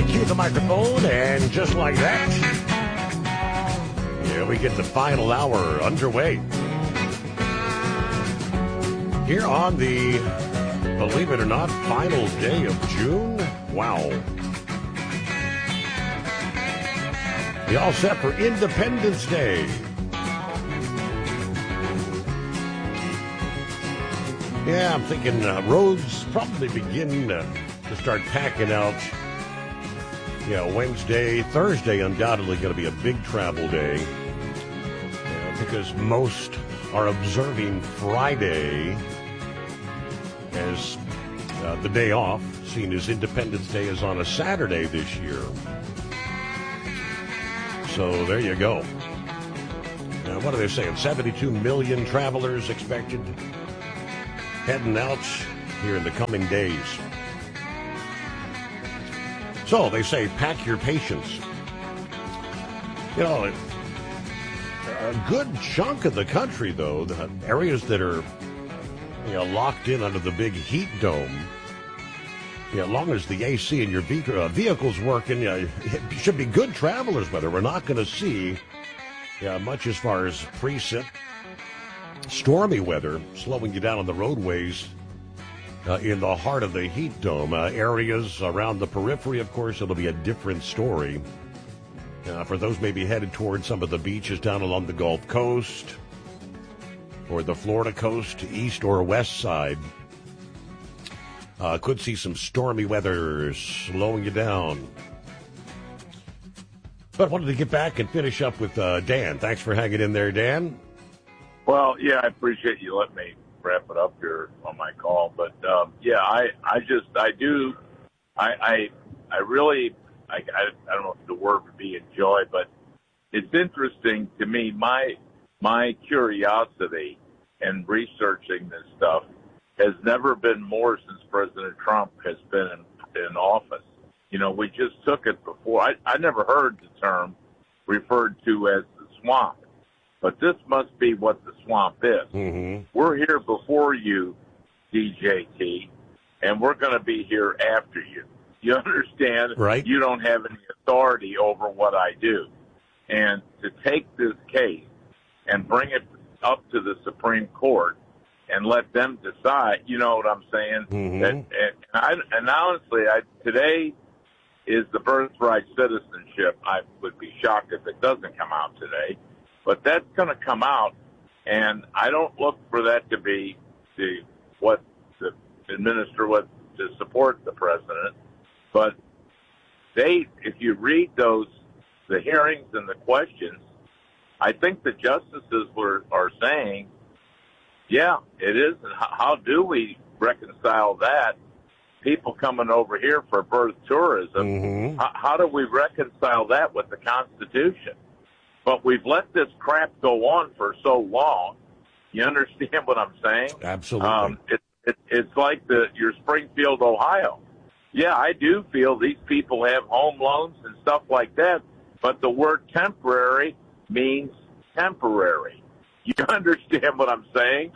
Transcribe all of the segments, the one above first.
cue the microphone, and just like that, yeah, we get the final hour underway. Here on the, believe it or not, final day of June. Wow. We all set for Independence Day. Yeah, I'm thinking roads probably begin to start packing out. Yeah, Wednesday, Thursday, undoubtedly going to be a big travel day because most are observing Friday as the day off, seeing as Independence Day is on a Saturday this year. So there you go. What are they saying? 72 million travelers expected heading out here in the coming days. So they say pack your patience. You know, a good chunk of the country, though, the areas that are locked in under the big heat dome, as long as the AC in your vehicle's working, it should be good traveler's weather. We're not going to see much as far as precip, stormy weather slowing you down on the roadways in the heart of the heat dome. Areas around the periphery, of course, it'll be a different story. For those maybe headed towards some of the beaches down along the Gulf Coast or the Florida coast, east or west side, could see some stormy weather slowing you down. But wanted to get back and finish up with Dan. Thanks for hanging in there, Dan. Well, yeah, I appreciate you letting me wrap it up here on my call. But, I really, I don't know if the word would be enjoy, but it's interesting to me, my curiosity in researching this stuff has never been more since President Trump has been in office. We just took it before. I never heard the term referred to as the swamp. But this must be what the swamp is. Mm-hmm. We're here before you, DJT, and we're going to be here after you. You understand? Right. You don't have any authority over what I do. And to take this case and bring it up to the Supreme Court and let them decide, you know what I'm saying? Mm-hmm. And honestly, today is the birthright citizenship. I would be shocked if it doesn't come out today. But that's going to come out, and I don't look for that to be to support the president. But if you read the hearings and the questions, I think the justices are saying, yeah, it is. And how do we reconcile that? People coming over here for birth tourism, mm-hmm. How do we reconcile that with the Constitution? But we've let this crap go on for so long. You understand what I'm saying? Absolutely. It's like your Springfield, Ohio. Yeah, I do feel these people have home loans and stuff like that, but the word temporary means temporary. You understand what I'm saying?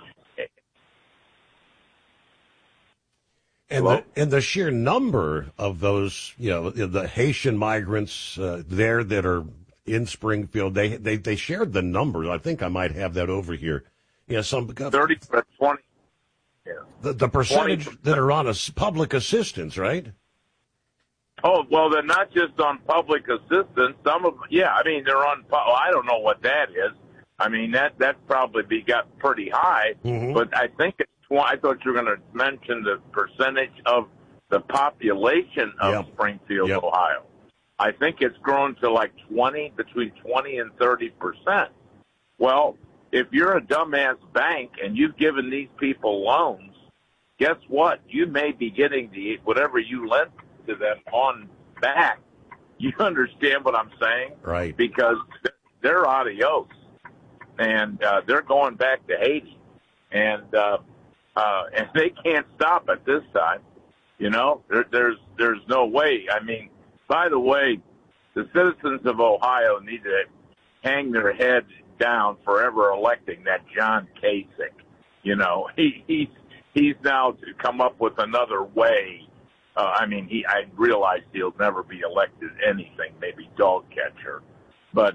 And the sheer number of those, the Haitian migrants there that are in Springfield, they shared the numbers. I think I might have that over here. Some 30 to 20. Yeah. The percentage 20%. That are on public assistance, right? Oh, well, they're not just on public assistance. Some of them, they're on. I don't know what that is. I mean, that probably got pretty high. Mm-hmm. But I think it's. I thought you were going to mention the percentage of the population of Springfield, Ohio. I think it's grown to like between 20 and 30%. Well, if you're a dumbass bank and you've given these people loans, guess what? You may be getting whatever you lent to them on back. You understand what I'm saying? Right. Because they're adios, and they're going back to Haiti, and they can't stop at this time. There's no way. I mean, by the way, the citizens of Ohio need to hang their heads down forever electing that John Kasich. He's now to come up with another way I realize he'll never be elected anything, maybe dog catcher, but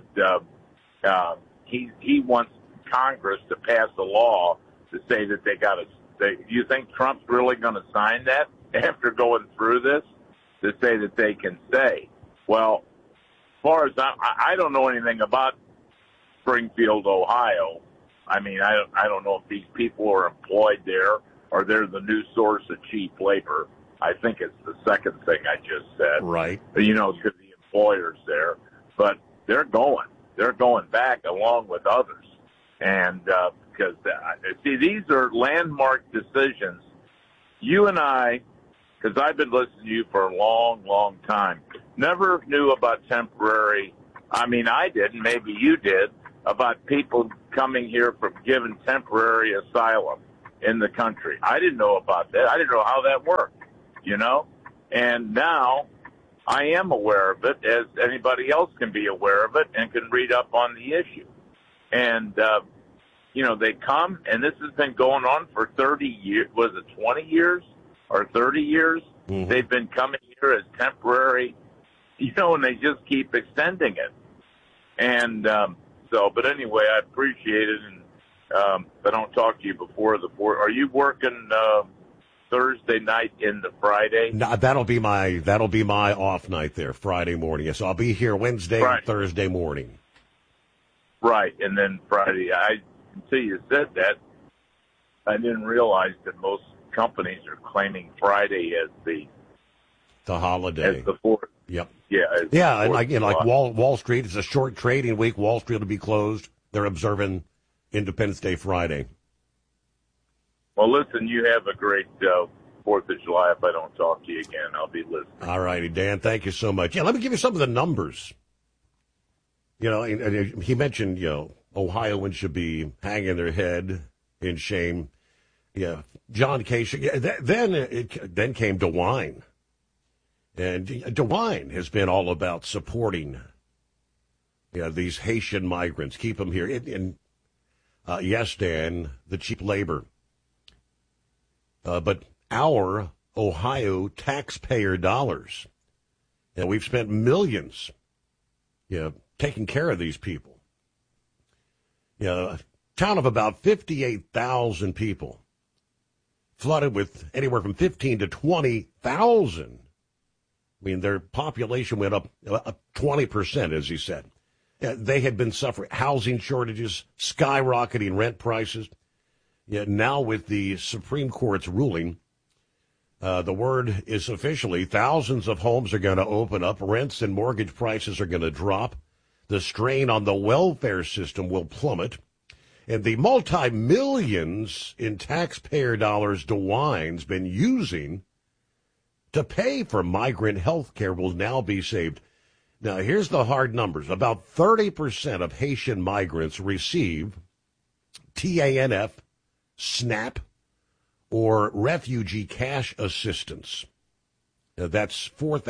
he wants Congress to pass a law to say that they got to. Do you think Trump's really going to sign that after going through this to say that they can say? Well, as far as I don't know anything about Springfield, Ohio. I mean, I don't know if these people are employed there or they're the new source of cheap labor. I think it's the second thing I just said. Right. You know, to the employers there. But they're going back along with others. And because, see, these are landmark decisions. You and I, because I've been listening to you for a long, long time, never knew about temporary. I mean, I didn't. Maybe you did. About people coming here from given temporary asylum in the country. I didn't know about that. I didn't know how that worked, you know? And now I am aware of it, as anybody else can be aware of it and can read up on the issue. And, you know, they come, and this has been going on for 30 years. Was it 20 years or 30 years? Mm-hmm. They've been coming here as temporary, you know, and they just keep extending it. And, but anyway, I appreciate it, and I don't talk to you before the 4th. Are you working Thursday night into Friday? No, that'll be my off night there, Friday morning. Yes, I'll be here Wednesday and Thursday morning. Right, and then Friday. Until you said that, I didn't realize that most companies are claiming Friday as the holiday, as the 4th. Yep. Yeah, and like Wall Street, it's a short trading week. Wall Street will be closed. They're observing Independence Day Friday. Well, listen, you have a great 4th of July. If I don't talk to you again, I'll be listening. All righty, Dan, thank you so much. Yeah, let me give you some of the numbers. You know, and he mentioned, you know, Ohioans should be hanging their head in shame. Yeah, John Kasich. Yeah, then came DeWine. And DeWine has been all about supporting these Haitian migrants, keep them here. Yes, Dan, the cheap labor. But our Ohio taxpayer dollars, and we've spent millions taking care of these people. A town of about 58,000 people, flooded with anywhere from 15 to 20,000. I mean, their population went up 20%, as he said. They had been suffering housing shortages, skyrocketing rent prices. Yet now with the Supreme Court's ruling, the word is officially thousands of homes are going to open up. Rents and mortgage prices are going to drop. The strain on the welfare system will plummet. And the multi-millions in taxpayer dollars DeWine's been using to pay for migrant health care will now be saved. Now, here's the hard numbers. About 30% of Haitian migrants receive TANF, SNAP, or refugee cash assistance. Now, that's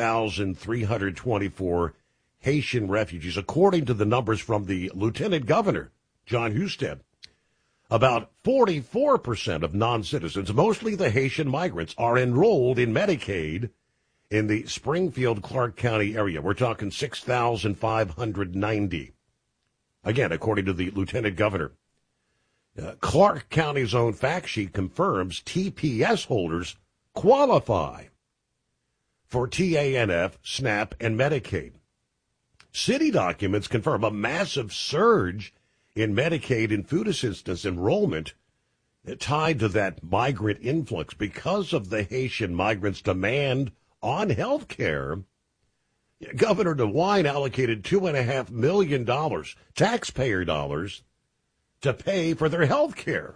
4,324 Haitian refugees, according to the numbers from the Lieutenant Governor, John Husted. About 44% of non-citizens, mostly the Haitian migrants, are enrolled in Medicaid in the Springfield-Clark County area. We're talking 6,590. Again, according to the Lieutenant Governor. Clark County's own fact sheet confirms TPS holders qualify for TANF, SNAP, and Medicaid. City documents confirm a massive surge in Medicaid and food assistance enrollment tied to that migrant influx because of the Haitian migrants' demand on health care. Governor DeWine allocated $2.5 million, taxpayer dollars, to pay for their health care.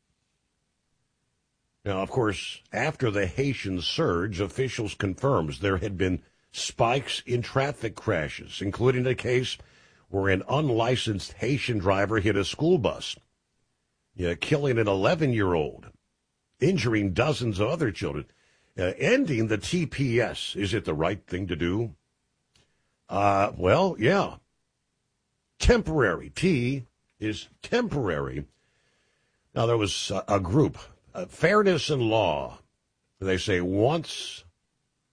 Now, of course, after the Haitian surge, officials confirms there had been spikes in traffic crashes, including a case where an unlicensed Haitian driver hit a school bus, killing an 11-year-old, injuring dozens of other children, ending the TPS. Is it the right thing to do? Well, yeah. Temporary. T is temporary. Now, there was a group, Fairness and Law. They say once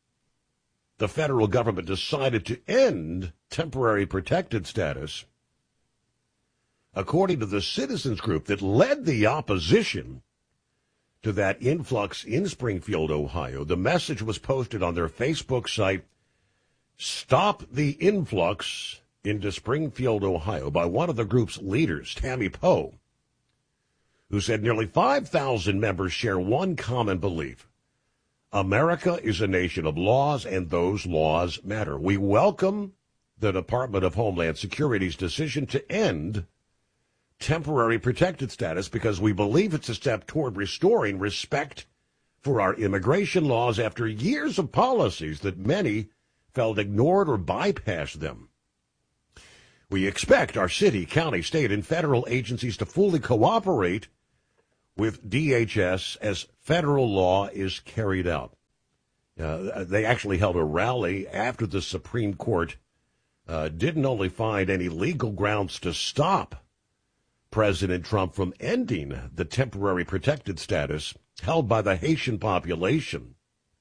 the federal government decided to end temporary protected status, according to the citizens group that led the opposition to that influx in Springfield, Ohio, the message was posted on their Facebook site, "Stop the Influx into Springfield, Ohio," by one of the group's leaders, Tammy Poe, who said nearly 5,000 members share one common belief. America is a nation of laws, and those laws matter. We welcome the Department of Homeland Security's decision to end temporary protected status because we believe it's a step toward restoring respect for our immigration laws after years of policies that many felt ignored or bypassed them. We expect our city, county, state, and federal agencies to fully cooperate with DHS as federal law is carried out. They actually held a rally after the Supreme Court didn't only find any legal grounds to stop President Trump from ending the temporary protected status held by the Haitian population,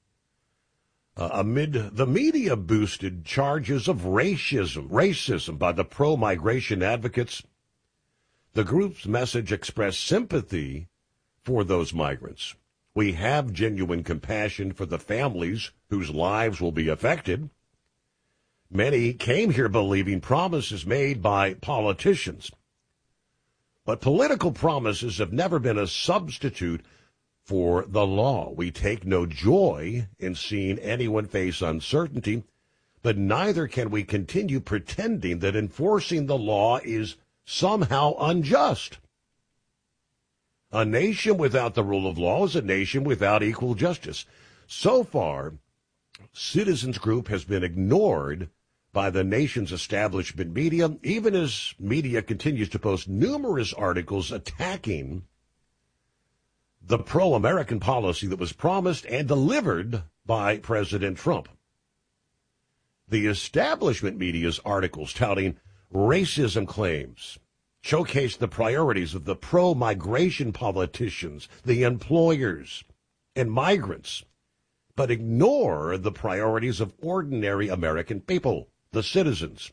amid the media-boosted charges of racism by the pro-migration advocates. The group's message expressed sympathy for those migrants. We have genuine compassion for the families whose lives will be affected. Many came here believing promises made by politicians. But political promises have never been a substitute for the law. We take no joy in seeing anyone face uncertainty, but neither can we continue pretending that enforcing the law is somehow unjust. A nation without the rule of law is a nation without equal justice. So far, Citizens Group has been ignored by the nation's establishment media, even as media continues to post numerous articles attacking the pro-American policy that was promised and delivered by President Trump. The establishment media's articles touting racism claims showcase the priorities of the pro-migration politicians, the employers, and migrants, but ignore the priorities of ordinary American people, the citizens.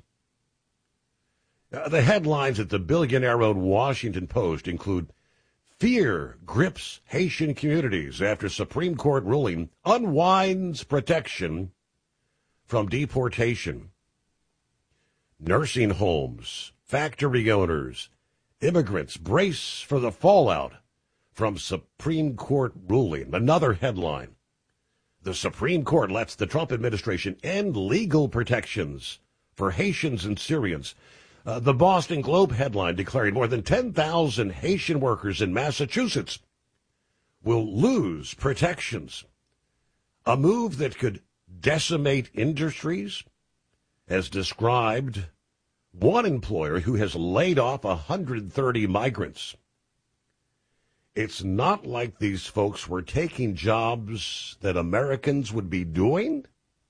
The headlines at the billionaire-owned Washington Post include, "Fear grips Haitian communities after Supreme Court ruling unwinds protection from deportation." Nursing homes, factory owners, immigrants brace for the fallout from Supreme Court ruling. Another headline, "The Supreme Court lets the Trump administration end legal protections for Haitians and Syrians." The Boston Globe headline declaring more than 10,000 Haitian workers in Massachusetts will lose protections. A move that could decimate industries, as described one employer who has laid off 130 migrants. It's not like these folks were taking jobs that Americans would be doing.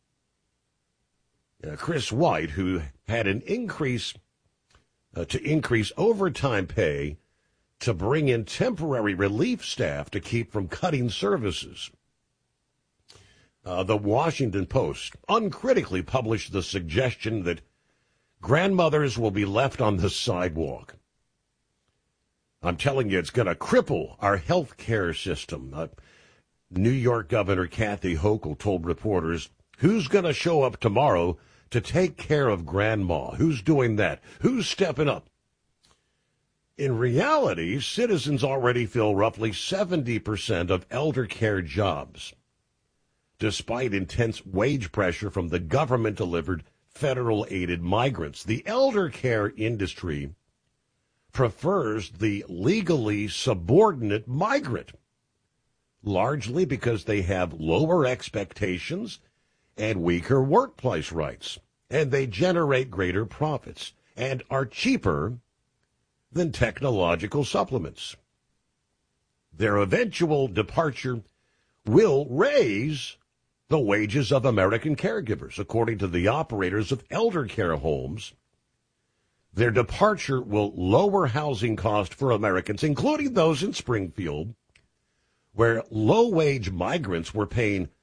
Chris White, who had an increase to increase overtime pay to bring in temporary relief staff to keep from cutting services. The Washington Post uncritically published the suggestion that grandmothers will be left on the sidewalk. I'm telling you, it's going to cripple our health care system. New York Governor Kathy Hochul told reporters, "Who's going to show up tomorrow to take care of grandma? Who's doing that? Who's stepping up?" In reality, citizens already fill roughly 70% of elder care jobs, despite intense wage pressure from the government-delivered federal-aided migrants. The elder care industry prefers the legally subordinate migrant, largely because they have lower expectations and weaker workplace rights, and they generate greater profits and are cheaper than technological supplements. Their eventual departure will raise the wages of American caregivers. According to the operators of elder care homes, their departure will lower housing costs for Americans, including those in Springfield, where low-wage migrants were paying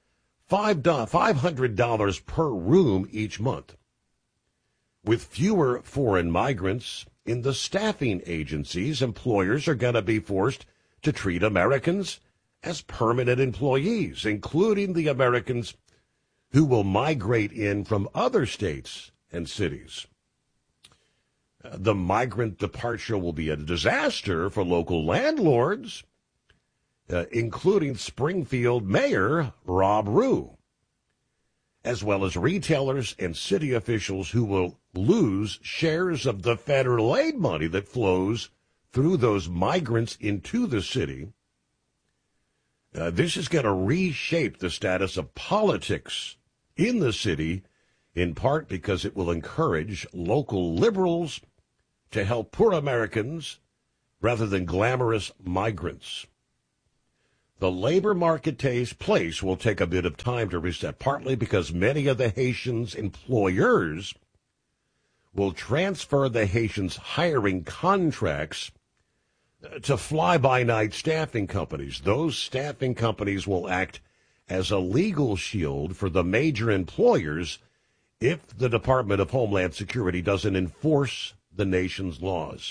$500 per room each month. With fewer foreign migrants in the staffing agencies, employers are going to be forced to treat Americans as permanent employees, including the Americans who will migrate in from other states and cities. The migrant departure will be a disaster for local landlords, including Springfield Mayor Rob Rue, as well as retailers and city officials who will lose shares of the federal aid money that flows through those migrants into the city. This is going to reshape the status of politics in the city, in part because it will encourage local liberals to help poor Americans rather than glamorous migrants. The labor market place will take a bit of time to reset, partly because many of the Haitians' employers will transfer the Haitians' hiring contracts to fly-by-night staffing companies. Those staffing companies will act as a legal shield for the major employers if the Department of Homeland Security doesn't enforce the nation's laws.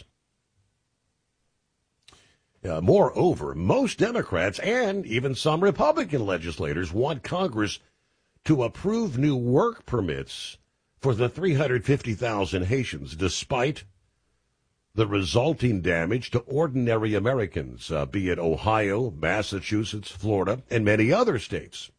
Moreover, most Democrats and even some Republican legislators want Congress to approve new work permits for the 350,000 Haitians, despite the resulting damage to ordinary Americans, be it Ohio, Massachusetts, Florida, and many other states.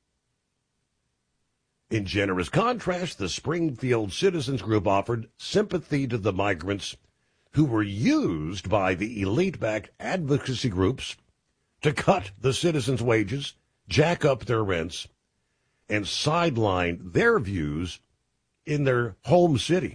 In generous contrast, the Springfield Citizens Group offered sympathy to the migrants who were used by the elite-backed advocacy groups to cut the citizens' wages, jack up their rents, and sideline their views in their home city.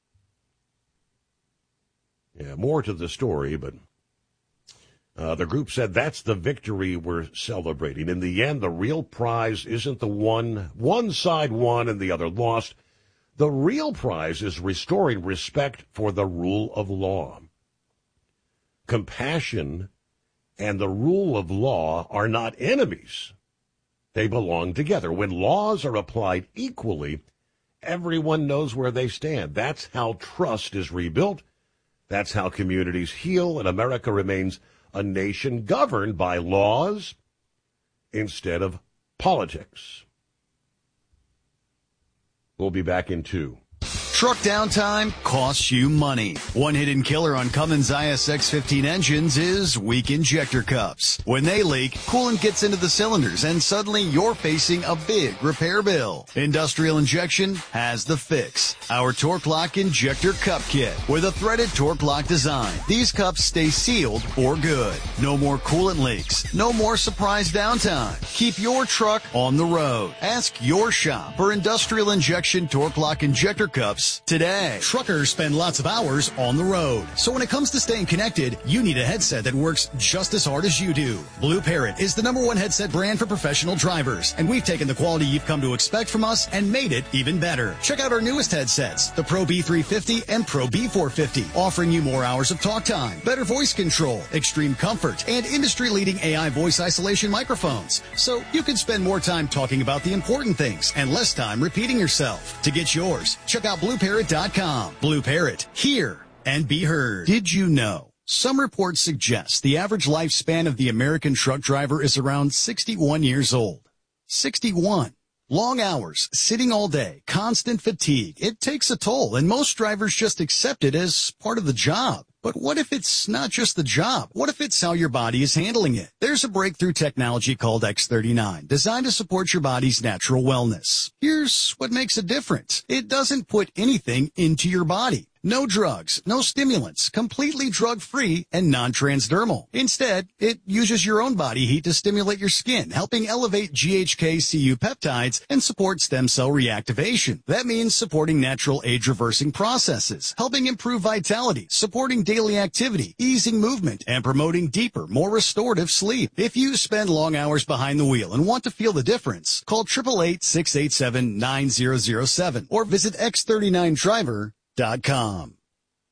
Yeah, more to the story, but the group said that's the victory we're celebrating. In the end, the real prize isn't the one side won and the other lost. The real prize is restoring respect for the rule of law. Compassion and the rule of law are not enemies. They belong together. When laws are applied equally, everyone knows where they stand. That's how trust is rebuilt. That's how communities heal, and America remains a nation governed by laws instead of politics. We'll be back in 2. Truck downtime costs you money. One hidden killer on Cummins ISX-15 engines is weak injector cups. When they leak, coolant gets into the cylinders and suddenly you're facing a big repair bill. Industrial Injection has the fix. Our Torque Lock Injector Cup Kit with a threaded Torque Lock design. These cups stay sealed for good. No more coolant leaks. No more surprise downtime. Keep your truck on the road. Ask your shop for Industrial Injection Torque Lock Injector Cups today. Truckers spend lots of hours on the road. So when it comes to staying connected, you need a headset that works just as hard as you do. Blue Parrot is the #1 headset brand for professional drivers, and we've taken the quality you've come to expect from us and made it even better. Check out our newest headsets, the Pro B350 and Pro B450, offering you more hours of talk time, better voice control, extreme comfort, and industry-leading AI voice isolation microphones. So you can spend more time talking about the important things and less time repeating yourself. To get yours, check out BlueParrot.com. Blue Parrot, hear and be heard. Did you know? Some reports suggest the average lifespan of the American truck driver is around 61 years old. 61. Long hours, sitting all day, constant fatigue. It takes a toll, and most drivers just accept it as part of the job. But what if it's not just the job? What if it's how your body is handling it? There's a breakthrough technology called X39, designed to support your body's natural wellness. Here's what makes it different. It doesn't put anything into your body. No drugs, no stimulants, completely drug-free and non-transdermal. Instead, it uses your own body heat to stimulate your skin, helping elevate GHK-Cu peptides and support stem cell reactivation. That means supporting natural age-reversing processes, helping improve vitality, supporting daily activity, easing movement, and promoting deeper, more restorative sleep. If you spend long hours behind the wheel and want to feel the difference, call 888-687-9007 or visit X39Driver.com.